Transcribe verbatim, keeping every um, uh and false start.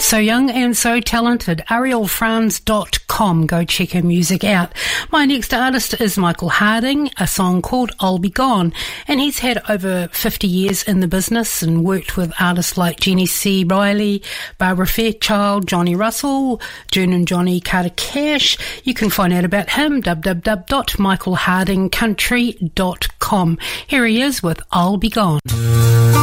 So young and so talented, ariel franz dot com. Go check her music out. My next artist is Michael Harding, a song called I'll Be Gone. And he's had over fifty years in the business and worked with artists like Jenny C. Riley, Barbara Fairchild, Johnny Russell, June and Johnny Carter Cash. You can find out about him, w w w dot michael harding country dot com. Here he is with I'll Be Gone.